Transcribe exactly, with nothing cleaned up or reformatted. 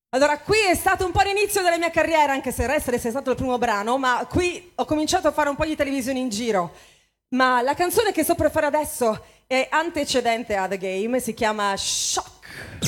Allora, qui è stato un po' l'inizio della mia carriera, anche se Restless è stato il primo brano, ma qui ho cominciato a fare un po' di televisione in giro. Ma la canzone che sto per fare adesso è antecedente a The Game, si chiama Shock.